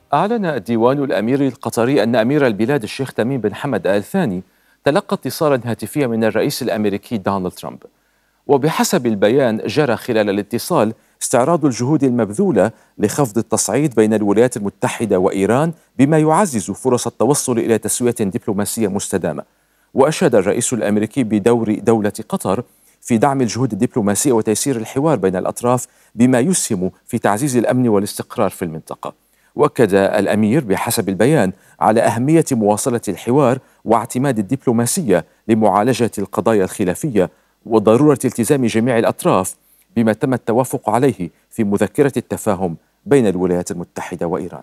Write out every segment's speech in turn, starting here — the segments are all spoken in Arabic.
أعلن ديوان الأمير القطري أن أمير البلاد الشيخ تميم بن حمد آل ثاني تلقى اتصالا هاتفيا من الرئيس الأمريكي دونالد ترامب. وبحسب البيان جرى خلال الاتصال استعراض الجهود المبذولة لخفض التصعيد بين الولايات المتحدة وإيران بما يعزز فرص التوصل إلى تسوية دبلوماسية مستدامة. وأشاد الرئيس الأمريكي بدور دولة قطر في دعم الجهود الدبلوماسية وتيسير الحوار بين الأطراف بما يسهم في تعزيز الأمن والاستقرار في المنطقة. وأكد الأمير بحسب البيان على أهمية مواصلة الحوار واعتماد الدبلوماسية لمعالجة القضايا الخلافية وضرورة التزام جميع الأطراف بما تم التوافق عليه في مذكرة التفاهم بين الولايات المتحدة وإيران.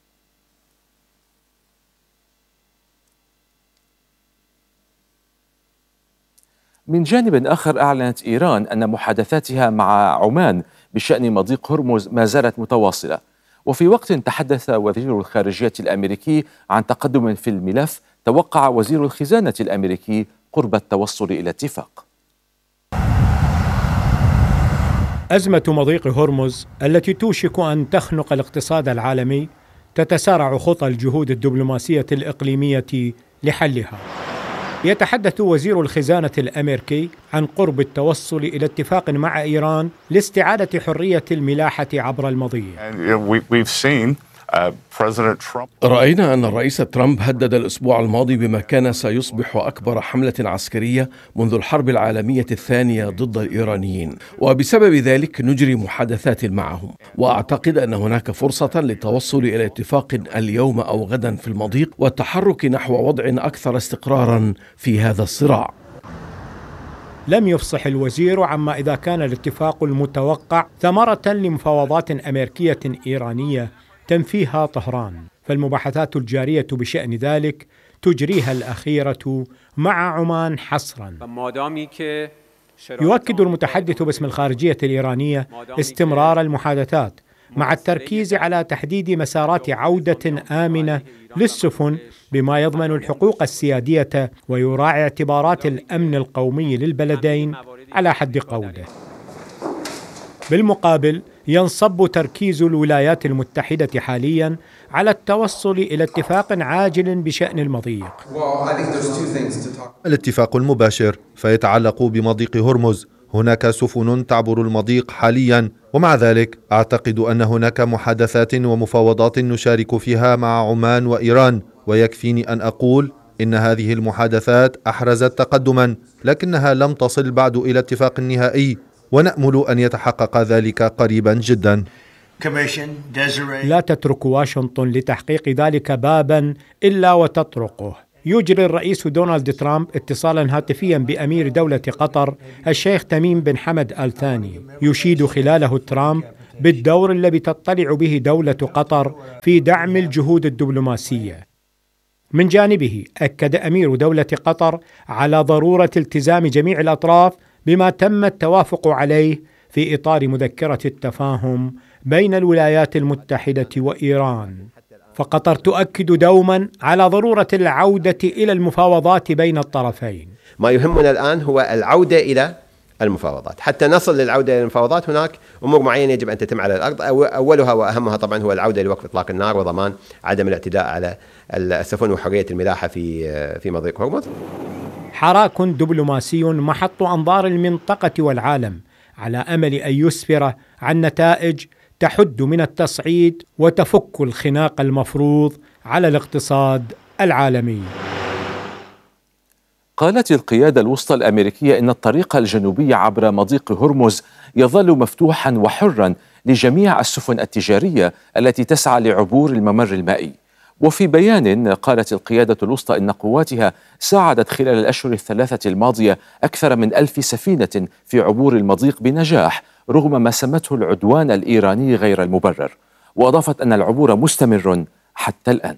من جانب آخر، أعلنت إيران أن محادثاتها مع عمان بشأن مضيق هرمز ما زالت متواصلة. وفي وقت تحدث وزير الخارجية الأمريكي عن تقدم في الملف، توقع وزير الخزانة الأمريكي قرب التوصل إلى اتفاق. أزمة مضيق هرمز التي توشك أن تخنق الاقتصاد العالمي تتسارع خطى الجهود الدبلوماسية الإقليمية لحلها. يتحدث وزير الخزانة الأمريكي عن قرب التوصل إلى اتفاق مع إيران لاستعادة حرية الملاحة عبر المضيق. رأينا أن الرئيس ترامب هدد الأسبوع الماضي بما كان سيصبح أكبر حملة عسكرية منذ الحرب العالمية الثانية ضد الإيرانيين، وبسبب ذلك نجري محادثات معهم. وأعتقد أن هناك فرصة للتوصل إلى اتفاق اليوم أو غدا في المضيق والتحرك نحو وضع أكثر استقرارا في هذا الصراع. لم يفصح الوزير عما إذا كان الاتفاق المتوقع ثمرة لمفاوضات أمريكية إيرانية تنفيها طهران، فالمباحثات الجارية بشأن ذلك تجريها الأخيرة مع عمان حصرا. يؤكد المتحدث باسم الخارجية الإيرانية استمرار المحادثات مع التركيز على تحديد مسارات عودة آمنة للسفن بما يضمن الحقوق السيادية ويراعي اعتبارات الأمن القومي للبلدين على حد قوله. بالمقابل ينصب تركيز الولايات المتحدة حاليا على التوصل إلى اتفاق عاجل بشأن المضيق. الاتفاق المباشر فيتعلق بمضيق هرمز. هناك سفن تعبر المضيق حاليا، ومع ذلك أعتقد أن هناك محادثات ومفاوضات نشارك فيها مع عمان وإيران، ويكفيني أن أقول إن هذه المحادثات أحرزت تقدما، لكنها لم تصل بعد إلى اتفاق نهائي، ونأمل أن يتحقق ذلك قريبا جدا. لا تترك واشنطن لتحقيق ذلك بابا إلا وتطرقه. يجري الرئيس دونالد ترامب اتصالا هاتفيا بأمير دولة قطر الشيخ تميم بن حمد آل ثاني، يشيد خلاله ترامب بالدور الذي تطلع به دولة قطر في دعم الجهود الدبلوماسية. من جانبه أكد أمير دولة قطر على ضرورة التزام جميع الأطراف بما تم التوافق عليه في إطار مذكرة التفاهم بين الولايات المتحدة وإيران. فقطر تؤكد دوما على ضرورة العودة إلى المفاوضات بين الطرفين. ما يهمنا الآن هو العودة إلى المفاوضات. حتى نصل للعودة إلى المفاوضات هناك أمور معينة يجب أن تتم على الأرض، أولها وأهمها طبعا هو العودة لوقف إطلاق النار وضمان عدم الاعتداء على السفن وحرية الملاحة في مضيق هرمز. حراك دبلوماسي محط أنظار المنطقة والعالم على أمل أن يسفر عن نتائج تحد من التصعيد وتفك الخناق المفروض على الاقتصاد العالمي. قالت القيادة الوسطى الأمريكية إن الطريق الجنوبي عبر مضيق هرمز يظل مفتوحا وحرا لجميع السفن التجارية التي تسعى لعبور الممر المائي. وفي بيان قالت القيادة الوسطى إن قواتها ساعدت خلال الأشهر الثلاثة الماضية أكثر من 1000 سفينة في عبور المضيق بنجاح رغم ما سمته العدوان الإيراني غير المبرر. وأضافت أن العبور مستمر حتى الآن.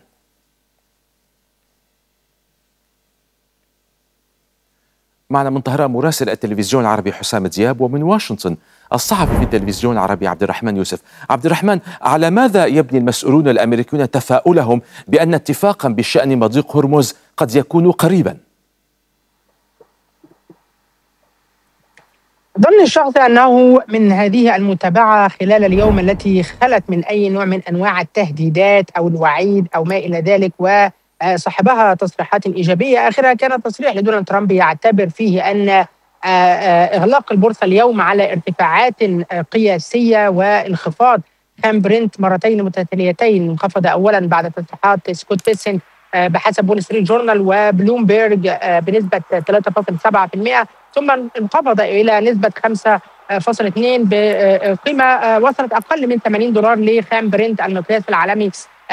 معنا من طهران مراسل التلفزيون العربي حسام دياب، ومن واشنطن الصحفي في التلفزيون العربي عبد الرحمن يوسف. عبد الرحمن، على ماذا يبني المسؤولون الأمريكيون تفاؤلهم بأن اتفاقا بشأن مضيق هرمز قد يكون قريبا؟ ظني الشخصي أنه من هذه المتابعة خلال اليوم التي خلت من أي نوع من أنواع التهديدات أو الوعيد أو ما إلى ذلك، وصاحبها تصريحات إيجابية، آخرها كان تصريح لدونالد ترامب يعتبر فيه أن إغلاق البورصة اليوم على ارتفاعات قياسية وانخفاض خام برنت مرتين متتاليتين، انخفض أولا بعد تصريحات سكوت بيسنت بحسب وول ستريت جورنال وبلومبيرج بنسبة 3.7%، ثم انخفض إلى نسبة 5.2 بقيمة وصلت أقل من $80 لخام برنت المقياس العالمي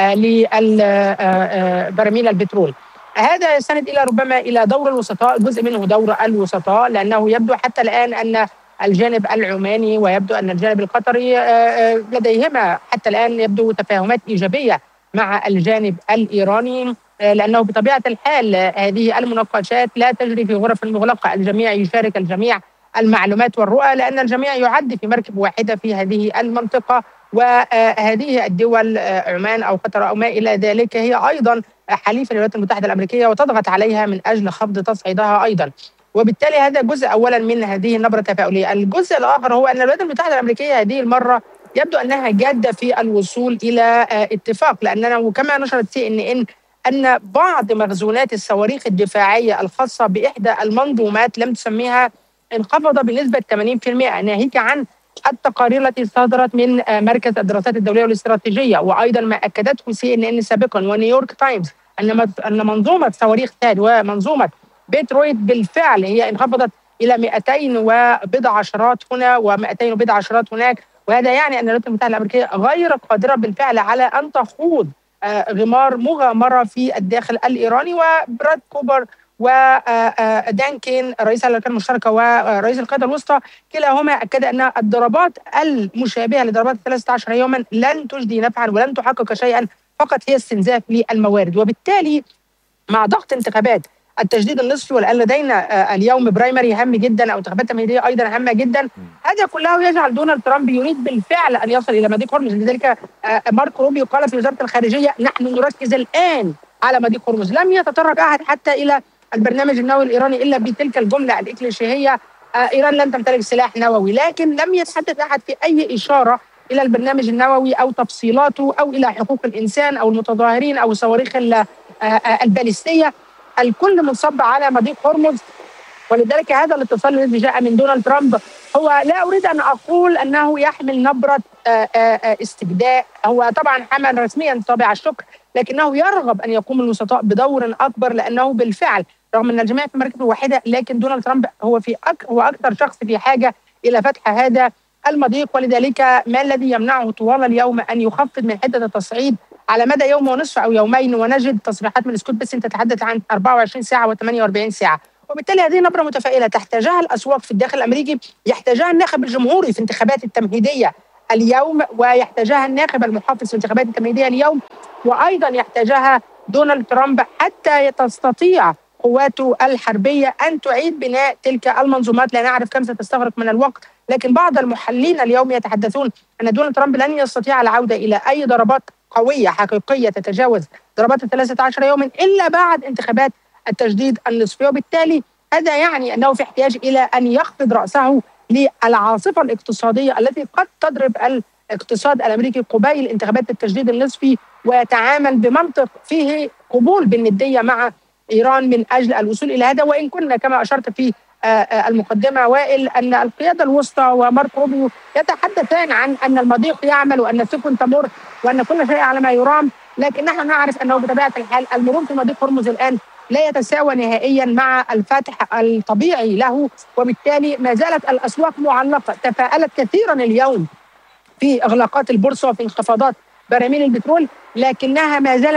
لبراميل البترول. هذا يستند إلى ربما إلى دور الوسطاء، جزء منه دور الوسطاء، لأنه يبدو حتى الآن أن الجانب العماني ويبدو أن الجانب القطري لديهما حتى الآن يبدو تفاهمات إيجابية مع الجانب الإيراني، لأنه بطبيعة الحال هذه المناقشات لا تجري في غرف مغلقة، الجميع يشارك الجميع المعلومات والرؤى، لأن الجميع يعد في مركب واحدة في هذه المنطقة، وهذه الدول عمان أو قطر أو ما إلى ذلك هي أيضا حليف الولايات المتحدة الأمريكية وتضغط عليها من أجل خفض تصعيدها أيضا. وبالتالي هذا جزء أولا من هذه النبرة التفاؤلية. الجزء الآخر هو أن الولايات المتحدة الأمريكية هذه المرة يبدو أنها جادة في الوصول إلى اتفاق، لأننا وكما نشرت CNN أن بعض مخزونات الصواريخ الدفاعية الخاصة بإحدى المنظومات لم تسميها انخفض بنسبة 80%، ناهيك عن التقارير التي صدرت من مركز الدراسات الدولية والاستراتيجية، وأيضا ما أكدته CNN سابقا ونيويورك تايمز أن منظومة صواريخ ثاد ومنظومة بيترويت بالفعل هي انخفضت إلى 200 وبضع عشرات هنا و200 وبضع عشرات هناك، وهذا يعني أن الولايات المتحدة الأمريكية غير قادرة بالفعل على أن تخوض غمار مغامرة في الداخل الإيراني. وبراد كوبر ودان كين رئيس الأركان المشتركة ورئيس القيادة الوسطى كلاهما أكد أن الضربات المشابهة لضربات 13 يوما لن تجدي نفعا ولن تحقق شيئا، فقط هي استنزاف للموارد. وبالتالي مع ضغط انتخابات التجديد النصفي، والآن لدينا اليوم برايمري هام جدا أو انتخابات تمهيدية أيضا هامة جدا، هذا كله يجعل دونالد ترامب يريد بالفعل أن يصل إلى مضيق هرمز. لذلك مارك روبيو قال في وزارة الخارجية نحن نركز الآن على مضيق هرمز. لم يتطرق أحد حتى إلى البرنامج النووي الإيراني إلا بتلك الجملة الإكليشيهية إيران لن تمتلك سلاح نووي، لكن لم يتحدث أحد في أي إشارة إلى البرنامج النووي أو تفصيلاته أو إلى حقوق الإنسان أو المتظاهرين أو الصواريخ الباليستية. الكل منصب على مضيق هرمز، ولذلك هذا الاتصال الذي جاء من دونالد ترامب هو لا أريد أن أقول أنه يحمل نبرة استبداء، هو طبعا حمل رسميا طابع الشكر، لكنه يرغب أن يقوم الوسطاء بدور أكبر، لأنه بالفعل رغم أن الجميع في مركبة واحدة لكن دونالد ترامب هو هو أكثر شخص في حاجة إلى فتح هذا المضيق. ولذلك ما الذي يمنعه طوال اليوم أن يخفض من حدة التصعيد على مدى يوم ونصف أو يومين، ونجد تصريحات من سكوت بيسنت تتحدث عن 24 ساعة و48 ساعة. وبالتالي هذه نبرة متفائلة تحتاجها الأسواق في الداخل الأمريكي، يحتاجها الناخب الجمهوري في الانتخابات التمهيدية اليوم، ويحتاجها الناخب المحافظ في الانتخابات التمهيدية اليوم، وأيضا يحتاجها دونالد ترامب حتى تستطيع قواته الحربية أن تعيد بناء تلك المنظومات. لا نعرف كم ستستغرق من الوقت، لكن بعض المحللين اليوم يتحدثون أن دونالد ترامب لن يستطيع العودة إلى أي ضربات قوية حقيقية تتجاوز ضربات 13 يوما إلا بعد انتخابات التجديد النصفي. وبالتالي هذا يعني أنه في احتياج إلى أن يخفض رأسه للعاصفة الاقتصادية التي قد تضرب الاقتصاد الأمريكي قبيل انتخابات التجديد النصفي، ويتعامل بمنطق فيه قبول بالندية مع إيران من أجل الوصول إلى هذا. وإن كنا كما أشرت في المقدمة وائل أن القيادة الوسطى ومارك روبيو يتحدثان عن أن المضيق يعمل وأن السفن تمر وأن كل شيء على ما يرام، لكن نحن نعرف أنه بطبيعة الحال المرور في مضيق هرمز الآن لا يتساوى نهائيا مع الفتح الطبيعي له، وبالتالي ما زالت الأسواق معلقة. تفاءلت كثيرا اليوم في إغلاقات البورصة وفي انخفاضات براميل البترول، لكنها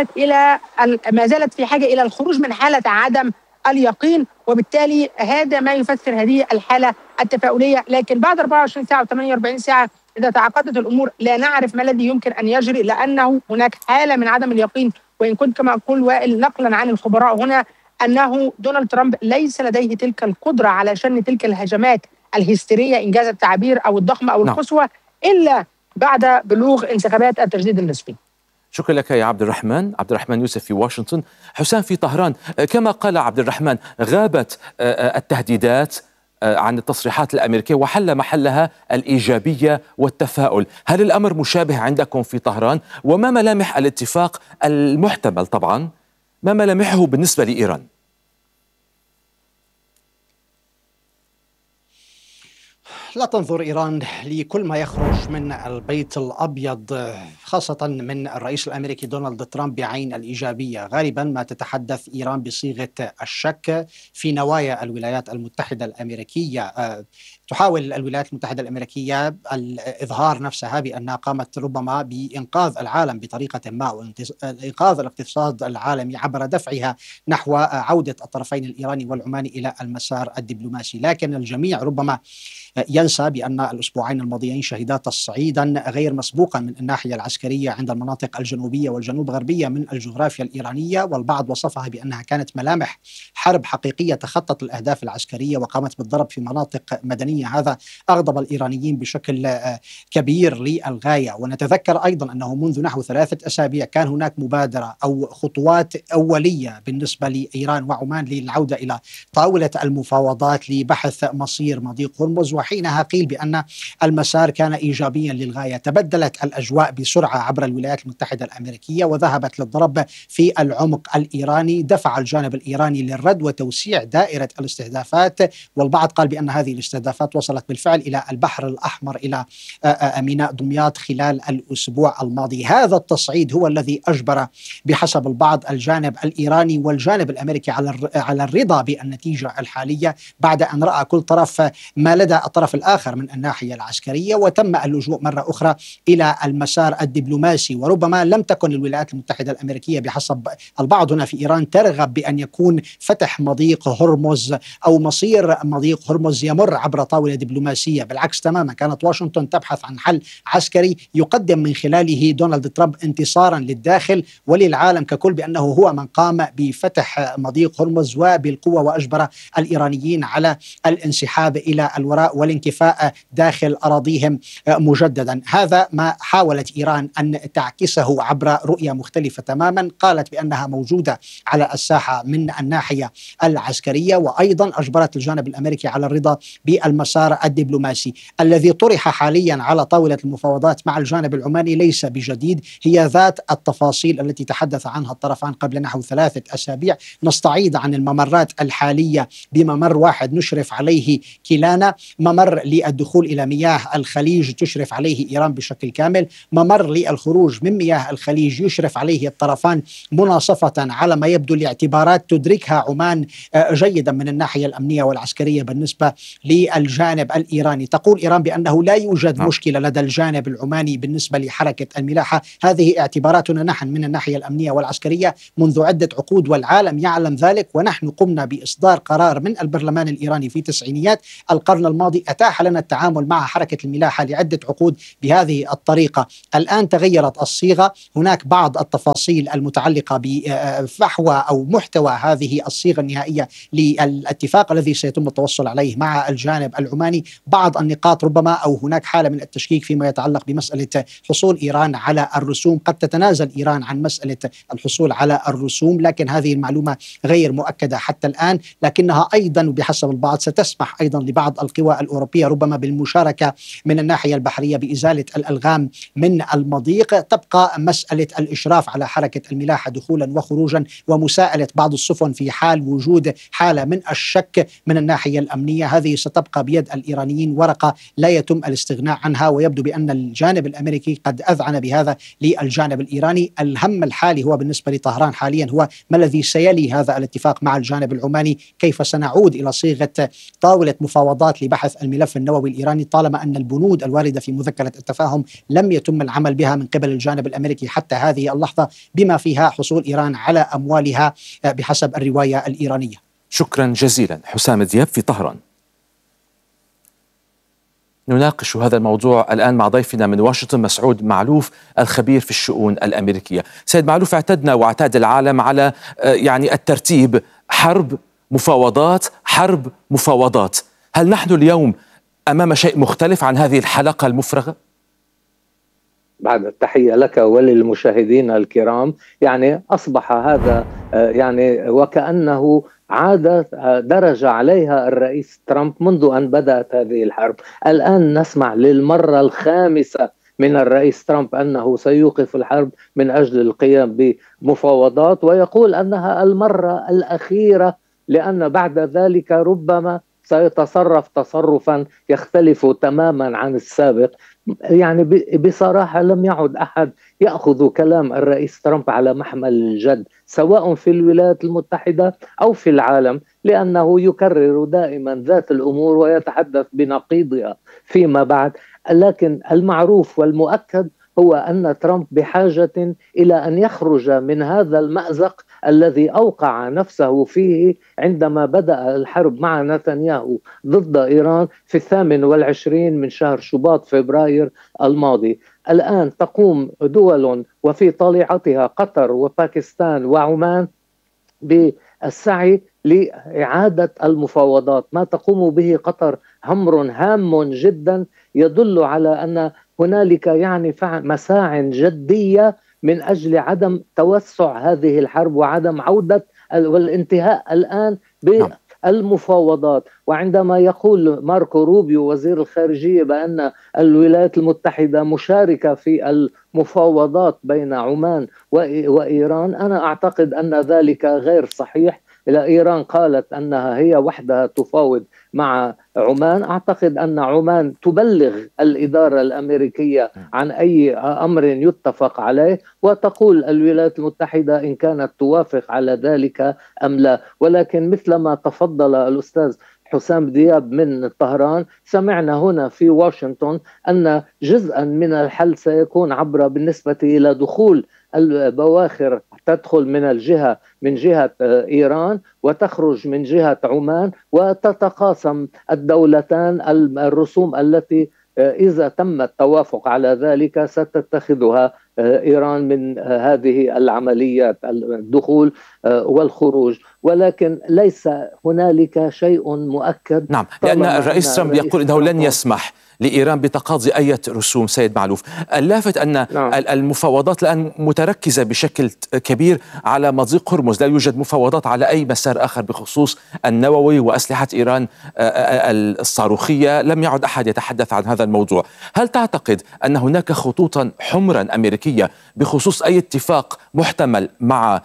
ما زالت في حاجة إلى الخروج من حالة عدم اليقين، وبالتالي هذا ما يفسر هذه الحالة التفاؤلية. لكن بعد 24 ساعة و48 ساعة إذا تعقدت الأمور لا نعرف ما الذي يمكن أن يجري، لأنه هناك حالة من عدم اليقين. وإن كنت كما أقول وائل نقلا عن الخبراء هنا أنه دونالد ترامب ليس لديه تلك القدرة على شن تلك الهجمات الهستيرية إنجاز التعبير أو الضخمة أو القصوى إلا بعد بلوغ انتخابات التجديد النصفي. شكرا لك يا عبد الرحمن يوسف في واشنطن. حسام في طهران، كما قال عبد الرحمن غابت التهديدات، عن التصريحات الأمريكية وحل محلها الإيجابية والتفاؤل. هل الأمر مشابه عندكم في طهران؟ وما ملامح الاتفاق المحتمل طبعا، ما ملامحه بالنسبة لإيران؟ لا تنظر إيران لكل ما يخرج من البيت الأبيض خاصة من الرئيس الأمريكي دونالد ترامب بعين الإيجابية. غالبا ما تتحدث إيران بصيغة الشك في نوايا الولايات المتحدة الأمريكية. تحاول الولايات المتحدة الأمريكية الإظهار نفسها بأنها قامت ربما بإنقاذ العالم بطريقة ما، وإنقاذ الاقتصاد العالمي عبر دفعها نحو عودة الطرفين الإيراني والعماني إلى المسار الدبلوماسي. لكن الجميع ربما ينسى بأن الأسبوعين الماضيين شهدا تصعيدا غير مسبوقا من الناحية العسكرية عند المناطق الجنوبية والجنوب غربية من الجغرافيا الإيرانية، والبعض وصفها بأنها كانت ملامح حرب حقيقية تخطت الأهداف العسكرية وقامت بالضرب في مناطق مدنية. هذا أغضب الإيرانيين بشكل كبير للغاية. ونتذكر أيضا أنه منذ نحو 3 أسابيع كان هناك مبادرة أو خطوات أولية بالنسبة لإيران وعمان للعودة إلى طاولة المفاوضات لبحث مصير مضيق هرمز، وحينها قيل بأن المسار كان إيجابيا للغاية. تبدلت الأجواء بسرعة عبر الولايات المتحدة الأمريكية وذهبت للضرب في العمق الإيراني. دفع الجانب الإيراني للرد وتوسيع دائرة الاستهدافات، والبعض قال بأن هذه الاستهدافات وصلت بالفعل إلى البحر الأحمر إلى ميناء دمياط خلال الأسبوع الماضي. هذا التصعيد هو الذي أجبر بحسب البعض الجانب الإيراني والجانب الأمريكي على الرضا بالنتيجة الحالية بعد أن رأى كل طرف ما لدى الطرف الآخر من الناحية العسكرية، وتم اللجوء مرة أخرى إلى المسار الدبلوماسي. وربما لم تكن الولايات المتحدة الأمريكية بحسب البعض هنا في إيران ترغب بأن يكون فتح مضيق هرمز أو مصير مضيق هرمز يمر عبر طاولة دبلوماسية. بالعكس تماما، كانت واشنطن تبحث عن حل عسكري يقدم من خلاله دونالد ترامب انتصارا للداخل وللعالم ككل بأنه هو من قام بفتح مضيق هرمز وبالقوة، وأجبر الإيرانيين على الانسحاب إلى الوراء والانكفاء داخل أراضيهم مجددا. هذا ما حاولت إيران أن تعكسه عبر رؤية مختلفة تماما، قالت بأنها موجودة على الساحة من الناحية العسكرية، وأيضا أجبرت الجانب الأمريكي على الرضا بالمسار الدبلوماسي. الذي طرح حاليا على طاولة المفاوضات مع الجانب العماني ليس بجديد، هي ذات التفاصيل التي تحدث عنها الطرفان قبل نحو 3 أسابيع. نستعيد عن الممرات الحالية بممر واحد نشرف عليه كلانا، ممر للدخول إلى مياه الخليج تشرف عليه إيران بشكل كامل، ممر للخروج من مياه الخليج يشرف عليه الطرفان مناصفة على ما يبدو لاعتبارات تدركها عمان جيدا من الناحية الأمنية والعسكرية بالنسبة للجانب الإيراني. تقول إيران بأنه لا يوجد مشكلة لدى الجانب العماني بالنسبة لحركة الملاحة. هذه اعتباراتنا نحن من الناحية الأمنية والعسكرية منذ عدة عقود، والعالم يعلم ذلك. ونحن قمنا بإصدار قرار من البرلمان الإيراني في تسعينيات القرن الماضي أتاح لنا التعامل مع حركة الملاحة لعدة عقود بهذه الطريقة. الآن تغيرت الصيغة، هناك بعض التفاصيل المتعلقة بفحوى أو محتوى هذه الصيغة النهائية للاتفاق الذي سيتم التوصل عليه مع الجانب العماني. بعض النقاط ربما أو هناك حالة من التشكيك فيما يتعلق بمسألة حصول إيران على الرسوم. قد تتنازل إيران عن مسألة الحصول على الرسوم، لكن هذه المعلومة غير مؤكدة حتى الآن. لكنها أيضا بحسب البعض ستسمح أيضا لبعض القوى الأوروبية ربما بالمشاركة من الناحية البحرية بإزالة الألغام من المضيق. تبقى مسألة الإشراف على حركة الملاحة دخولا وخروجا ومساءلة بعض السفن في حال وجود حالة من الشك من الناحية الأمنية. هذه ستبقى بيد الإيرانيين، ورقة لا يتم الاستغناء عنها، ويبدو بأن الجانب الأمريكي قد أذعن بهذا للجانب الإيراني. الهم الحالي هو بالنسبة لطهران حاليا هو ما الذي سيلي هذا الاتفاق مع الجانب العماني، كيف سنعود إلى صيغة طاولة مفاوضات لبحث الملف النووي الإيراني، طالما أن البنود الواردة في مذكرة التفاهم لم يتم العمل بها من قبل الجانب الأمريكي حتى هذه اللحظة، بما فيها حصول إيران على أموالها بحسب الرواية الإيرانية. شكرا جزيلا حسام دياب في طهران. نناقش هذا الموضوع الآن مع ضيفنا من واشنطن مسعود معلوف الخبير في الشؤون الأمريكية. سيد معلوف، اعتدنا واعتاد العالم على الترتيب حرب مفاوضات حرب مفاوضات. هل نحن اليوم أمام شيء مختلف عن هذه الحلقة المفرغة؟ بعد التحية لك وللمشاهدين الكرام، أصبح هذا وكأنه درج عليها الرئيس ترامب منذ أن بدأت هذه الحرب. الآن نسمع للمرة الخامسة من الرئيس ترامب أنه سيوقف الحرب من أجل القيام بمفاوضات، ويقول أنها المرة الأخيرة، لأن بعد ذلك ربما سيتصرف تصرفا يختلف تماما عن السابق. يعني بصراحة لم يعد أحد يأخذ كلام الرئيس ترامب على محمل الجد، سواء في الولايات المتحدة أو في العالم، لأنه يكرر دائما ذات الأمور ويتحدث بنقيضها فيما بعد. لكن المعروف والمؤكد هو أن ترامب بحاجة إلى أن يخرج من هذا المأزق الذي أوقع نفسه فيه عندما بدأ الحرب مع نتنياهو ضد إيران في 28 من شهر شباط فبراير الماضي. الآن تقوم دول وفي طليعتها قطر وباكستان وعمان بالسعي لإعادة المفاوضات. ما تقوم به قطر أمر هام جدا يدل على أن هنالك يعني مساع جدية من أجل عدم توسع هذه الحرب وعدم عودة والانتهاء الآن بالمفاوضات. وعندما يقول ماركو روبيو وزير الخارجية بأن الولايات المتحدة مشاركة في المفاوضات بين عمان وإيران، أنا أعتقد أن ذلك غير صحيح. إيران قالت أنها هي وحدها تفاوض مع عمان. أعتقد أن عمان تبلغ الإدارة الأمريكية عن أي أمر يتفق عليه، وتقول الولايات المتحدة إن كانت توافق على ذلك أم لا. ولكن مثلما تفضل الأستاذ حسام دياب من طهران، سمعنا هنا في واشنطن أن جزءا من الحل سيكون عبر بالنسبة إلى دخول البواخر تدخل من جهة إيران وتخرج من جهة عمان، وتتقاسم الدولتان الرسوم التي إذا تم التوافق على ذلك ستتخذها إيران من هذه العمليات الدخول والخروج. ولكن ليس هنالك شيء مؤكد. نعم، لأن الرئيس ترامب يقول إنه لن يسمح لإيران بتقاضي أي رسوم. سيد معلوف، اللافت أن المفاوضات الآن متركزة بشكل كبير على مضيق هرمز، لا يوجد مفاوضات على أي مسار آخر بخصوص النووي وأسلحة إيران الصاروخية. لم يعد أحد يتحدث عن هذا الموضوع. هل تعتقد أن هناك خطوطا حمرا أمريكية بخصوص أي اتفاق محتمل مع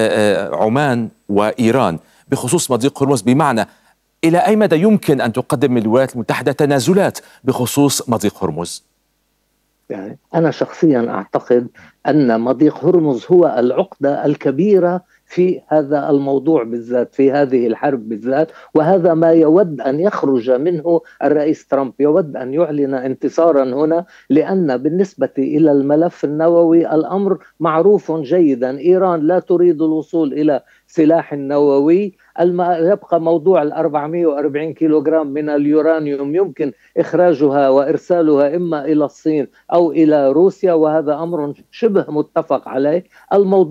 عمان وإيران بخصوص مضيق هرمز؟ بمعنى إلى أي مدى يمكن أن تقدم الولايات المتحدة تنازلات بخصوص مضيق هرمز؟ يعني أنا شخصيا أعتقد أن مضيق هرمز هو العقدة الكبيرة في هذا الموضوع بالذات، في هذه الحرب بالذات، وهذا ما يود أن يخرج منه الرئيس ترامب. يود أن يعلن انتصارا هنا، لأن بالنسبة إلى الملف النووي الأمر معروف جيدا. إيران لا تريد الوصول إلى سلاح نووي. يبقى موضوع 440 كيلوغرام من اليورانيوم يمكن إخراجها وإرسالها إما إلى الصين أو إلى روسيا، وهذا أمر شبه متفق عليه. الموضوع